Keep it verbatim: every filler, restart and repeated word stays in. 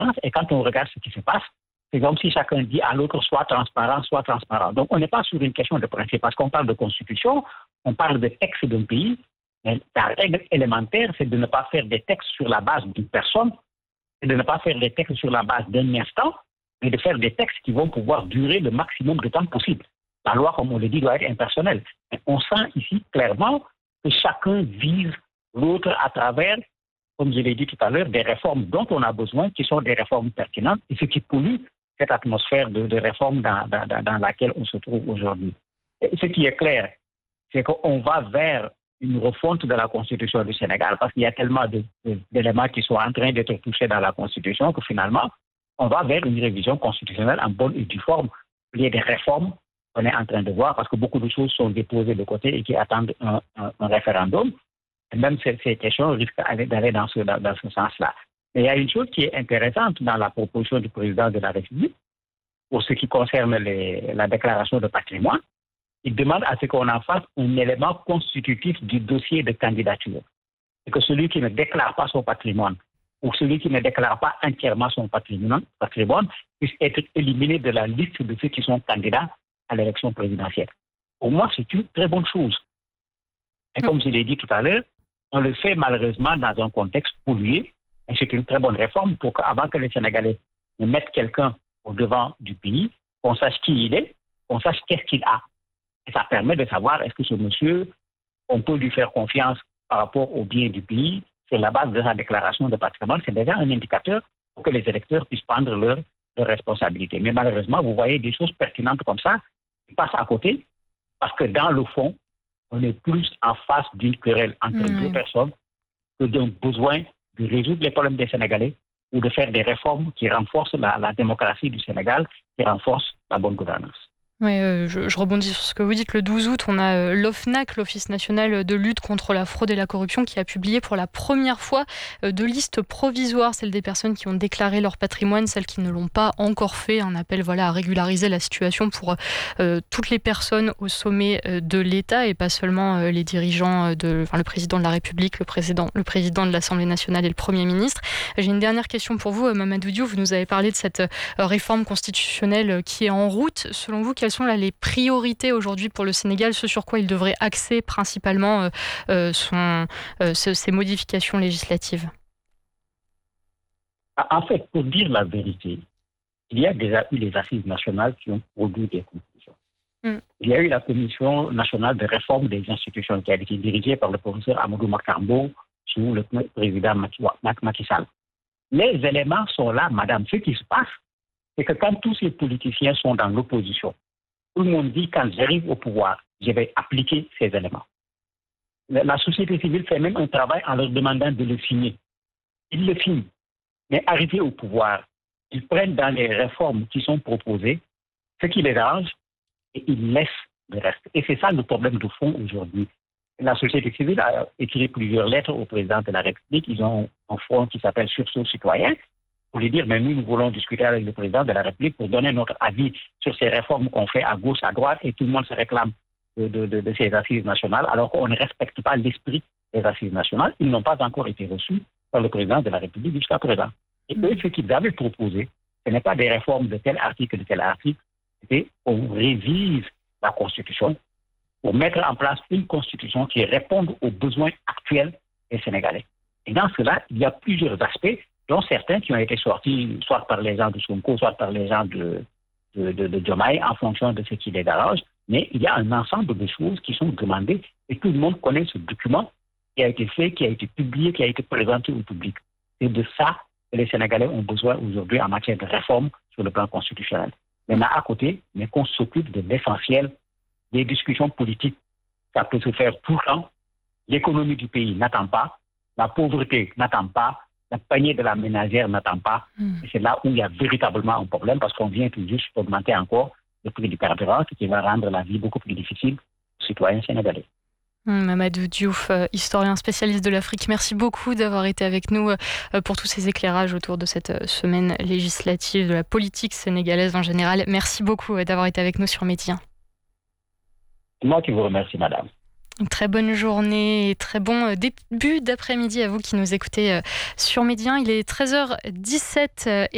Et quand on regarde ce qui se passe, c'est comme si chacun dit à l'autre soit transparent, soit transparent. Donc on n'est pas sur une question de principe, parce qu'on parle de constitution, on parle de texte d'un pays, mais la règle élémentaire, c'est de ne pas faire des textes sur la base d'une personne, et de ne pas faire des textes sur la base d'un instant, mais de faire des textes qui vont pouvoir durer le maximum de temps possible. La loi, comme on le dit, doit être impersonnelle. Mais on sent ici clairement que chacun vise l'autre à travers, comme je l'ai dit tout à l'heure, des réformes dont on a besoin, qui sont des réformes pertinentes, et ce qui pollue cette atmosphère de, de réforme dans, dans, dans laquelle on se trouve aujourd'hui. Et ce qui est clair, c'est qu'on va vers une refonte de la Constitution du Sénégal, parce qu'il y a tellement de, de, d'éléments qui sont en train d'être touchés dans la Constitution que finalement, on va vers une révision constitutionnelle en bonne et due forme. Il y a des réformes qu'on est en train de voir, parce que beaucoup de choses sont déposées de côté et qui attendent un, un, un référendum. Et même ces, ces questions risquent d'aller dans ce, dans, dans ce sens-là. Mais il y a une chose qui est intéressante dans la proposition du président de la République, pour ce qui concerne les, la déclaration de patrimoine. Il demande à ce qu'on en fasse un élément constitutif du dossier de candidature. Et que celui qui ne déclare pas son patrimoine, ou celui qui ne déclare pas entièrement son patrimoine, patrimoine puisse être éliminé de la liste de ceux qui sont candidats à l'élection présidentielle. Pour moi, c'est une très bonne chose. Et comme je l'ai dit tout à l'heure, on le fait malheureusement dans un contexte pollué, et c'est une très bonne réforme pour qu'avant que les Sénégalais ne mettent quelqu'un au devant du pays, qu'on sache qui il est, qu'on sache qu'est-ce qu'il a. Et ça permet de savoir est-ce que ce monsieur, on peut lui faire confiance par rapport au bien du pays sur la base de sa déclaration de patrimoine. C'est déjà un indicateur pour que les électeurs puissent prendre leurs leur responsabilités. Mais malheureusement, vous voyez des choses pertinentes comme ça qui passent à côté, parce que dans le fond, on est plus en face d'une querelle entre mmh. deux personnes que d'un besoin de résoudre les problèmes des Sénégalais ou de faire des réformes qui renforcent la, la démocratie du Sénégal, qui renforcent la bonne gouvernance. Oui, euh, je, je rebondis sur ce que vous dites. Le douze août, on a euh, l'OFNAC, l'Office national de lutte contre la fraude et la corruption, qui a publié pour la première fois euh, deux listes provisoires, celles des personnes qui ont déclaré leur patrimoine, celles qui ne l'ont pas encore fait. Un appel voilà, à régulariser la situation pour euh, toutes les personnes au sommet euh, de l'État et pas seulement euh, les dirigeants, de, enfin, le président de la République, le président, le président de l'Assemblée nationale et le Premier ministre. J'ai une dernière question pour vous, Mamadou Diouf. Vous nous avez parlé de cette euh, réforme constitutionnelle qui est en route. Selon vous, quelles sont là les priorités aujourd'hui pour le Sénégal, ce sur quoi il devrait axer principalement euh, son, euh, ce, ces modifications législatives? En fait, pour dire la vérité, il y a déjà eu les assises nationales qui ont produit des conclusions. Mm. Il y a eu la Commission nationale de réforme des institutions qui a été dirigée par le professeur Amadou Makambo sous le président Macky Sall. Les éléments sont là, madame. Ce qui se passe, c'est que quand tous ces politiciens sont dans l'opposition, tout le monde dit, quand j'arrive au pouvoir, je vais appliquer ces éléments. La société civile fait même un travail en leur demandant de le signer. Ils le signent. Mais arrivés au pouvoir, ils prennent dans les réformes qui sont proposées ce qui les arrange et ils laissent le reste. Et c'est ça le problème de fond aujourd'hui. La société civile a écrit plusieurs lettres au président de la République. Ils ont un front qui s'appelle Sursaut citoyen, pour lui dire, mais nous, nous voulons discuter avec le président de la République pour donner notre avis sur ces réformes qu'on fait à gauche, à droite, et tout le monde se réclame de, de, de, de ces assises nationales, alors qu'on ne respecte pas l'esprit des assises nationales. Ils n'ont pas encore été reçus par le président de la République jusqu'à présent. Et eux, ce qu'ils avaient proposé, ce n'est pas des réformes de tel article, de tel article, c'est qu'on révise la Constitution pour mettre en place une Constitution qui réponde aux besoins actuels des Sénégalais. Et dans cela, il y a plusieurs aspects, dont certains qui ont été sortis soit par les gens de Sonko, soit par les gens de, de, de, de Diomaye, en fonction de ce qui les arrange. Mais il y a un ensemble de choses qui sont demandées et tout le monde connaît ce document qui a été fait, qui a été publié, qui a été présenté au public. C'est de ça que les Sénégalais ont besoin aujourd'hui en matière de réforme sur le plan constitutionnel. Maintenant, à côté, mais qu'on s'occupe de l'essentiel des discussions politiques. Ça peut se faire tout le temps. L'économie du pays n'attend pas. La pauvreté n'attend pas. Le panier de la ménagère n'attend pas. Mmh. Et c'est là où il y a véritablement un problème parce qu'on vient tout juste augmenter encore le prix du carburant, ce qui va rendre la vie beaucoup plus difficile aux citoyens sénégalais. Mmh, Mamadou Diouf, euh, historien spécialiste de l'Afrique, merci beaucoup d'avoir été avec nous euh, pour tous ces éclairages autour de cette euh, semaine législative, de la politique sénégalaise en général. Merci beaucoup euh, d'avoir été avec nous sur Média. C'est moi qui vous remercie, madame. Une très bonne journée et très bon début d'après-midi à vous qui nous écoutez sur Média. Il est treize heures dix-sept et